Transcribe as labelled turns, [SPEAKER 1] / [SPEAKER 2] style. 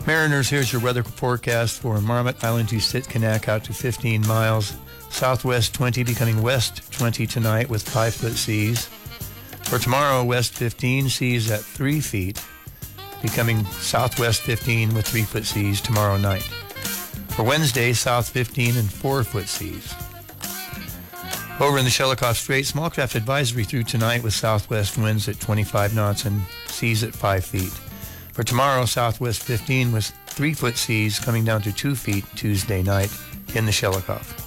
[SPEAKER 1] Mariners, here's your weather forecast for Marmot Island to Sitkinak out to 15 miles. Southwest 20 becoming west 20 tonight with 5-foot seas. For tomorrow, west 15, seas at 3 feet, becoming southwest 15 with 3-foot seas tomorrow night. For Wednesday, south 15 and 4-foot seas. Over in the Shelikof Strait, small craft advisory through tonight with southwest winds at 25 knots and seas at 5 feet. For tomorrow, southwest 15 with 3-foot seas coming down to 2 feet Tuesday night in the Shelikof.